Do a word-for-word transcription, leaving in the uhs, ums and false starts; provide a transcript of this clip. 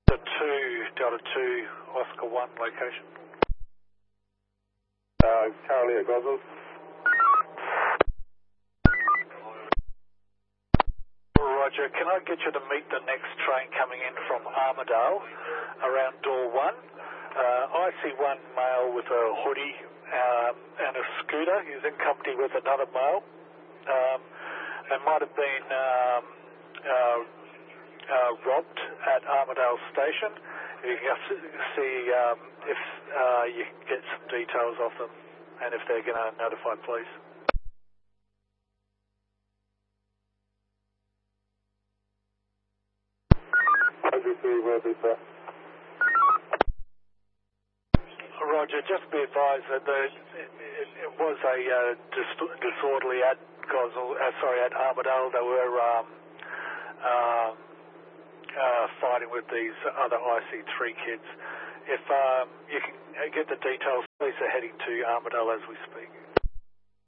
The two, Delta two, Oscar one location. Uh, Carolina Goswell. Roger, can I get you to meet the next train coming in from Armidale around door one? Uh, I see one male with a hoodie um, and a scooter. He's in company with another male. Um, they might have been um, uh, uh, robbed at Armidale Station. You can see um, if uh, you can get some details of them and if they're going to notify police. Roger, just be advised that the, it, it, it was a uh, dis- disorderly at Goswell, uh, sorry, at Armidale. They were um, uh, uh, fighting with these other I C three kids. If um, you can get the details, police are heading to Armidale as we speak.